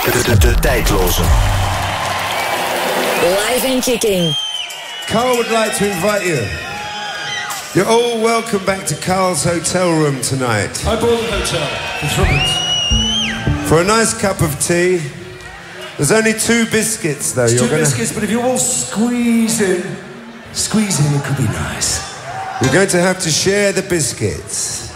De tijdloze. Live and kicking. Carl would like to invite you. You're all welcome back to Carl's hotel room tonight. I bought the hotel. It's Roberts. For a nice cup of tea. There's only 2 biscuits, though. It's 2 biscuits, but if you all squeeze in, it could be nice. You're going to have to share the biscuits.